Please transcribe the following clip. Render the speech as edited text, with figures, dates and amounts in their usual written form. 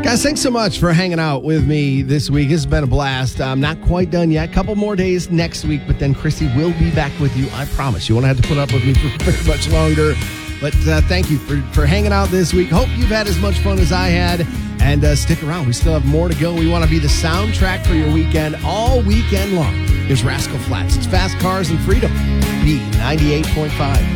Guys, thanks so much for hanging out with me this week. It's been a blast. I'm not quite done yet. A couple more days next week, but then Christy will be back with you. I promise. You won't have to put up with me for very much longer. But thank you for hanging out this week. Hope you've had as much fun as I had. And stick around. We still have more to go. We want to be the soundtrack for your weekend all weekend long. Here's Rascal Flatts. It's Fast Cars and Freedom. B98.5.